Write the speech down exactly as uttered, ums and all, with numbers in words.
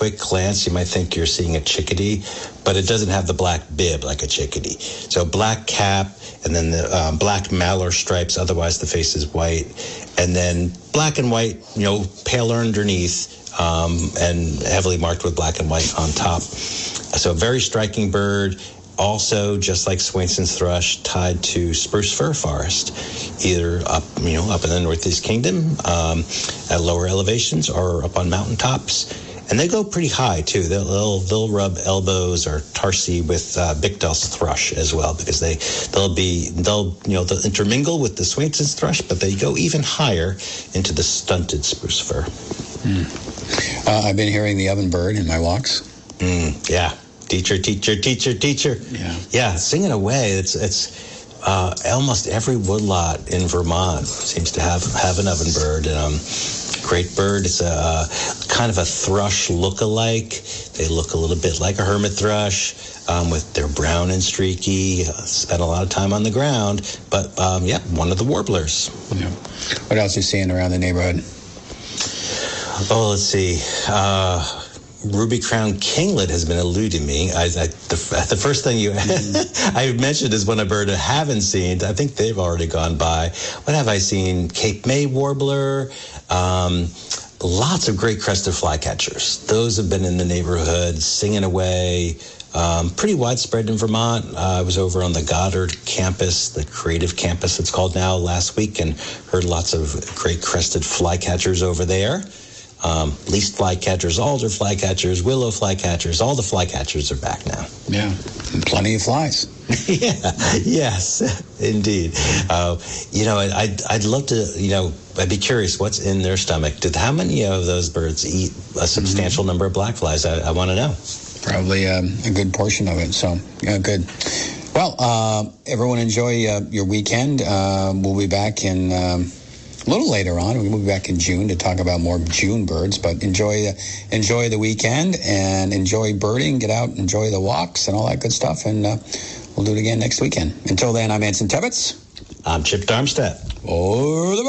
quick glance, you might think you're seeing a chickadee, but it doesn't have the black bib like a chickadee. So black cap, and then the um, black malar stripes, otherwise the face is white, and then black and white, you know, paler underneath, um, and heavily marked with black and white on top. So a very striking bird. Also, just like Swainson's thrush, tied to spruce fir forest, either up, you know, up in the Northeast Kingdom, um, at lower elevations, or up on mountaintops. And they go pretty high too. They'll they'll, they'll rub elbows or tarsi with uh, Bickdell's thrush as well, because they they'll be they'll you know they'll intermingle with the Swainson's thrush, but they go even higher into the stunted spruce fir. Mm. Uh, I've been hearing the ovenbird in my walks. Mm, yeah. Teacher, teacher, teacher, teacher. Yeah, yeah. Singing away. It's it's uh, almost every woodlot in Vermont seems to have have an ovenbird. Um, great bird. It's a uh, kind of a thrush look-alike. They look a little bit like a hermit thrush, um, with their brown and streaky. Uh, spend a lot of time on the ground, but um, yeah, one of the warblers. Yeah. What else are you seeing around the neighborhood? Oh, let's see. Uh, Ruby-crowned kinglet has been eluding me. I, I, the, the first thing you mm-hmm. I mentioned is one a bird I haven't seen. I think they've already gone by. What have I seen? Cape May warbler. Um, lots of great crested flycatchers. Those have been in the neighborhood, singing away. Um, pretty widespread in Vermont. Uh, I was over on the Goddard campus, the creative campus it's called now, last week, and heard lots of great crested flycatchers over there. Um, least flycatchers, alder flycatchers, willow flycatchers, all the flycatchers are back now. Yeah, and plenty of flies. yeah, yes, indeed. Uh, you know, I'd, I'd love to, you know, I'd be curious what's in their stomach. Did, how many of those birds eat a substantial mm-hmm. number of black flies? I, I want to know. Probably um, a good portion of it, so, yeah, good. Well, uh, everyone enjoy uh, your weekend. Uh, we'll be back in... Um, a little later on. We'll be back in June to talk about more June birds, but enjoy uh, enjoy the weekend and enjoy birding. Get out, enjoy the walks and all that good stuff, and uh, we'll do it again next weekend. Until then, I'm Anson Tebbets. I'm Chip Darmstadt. Over the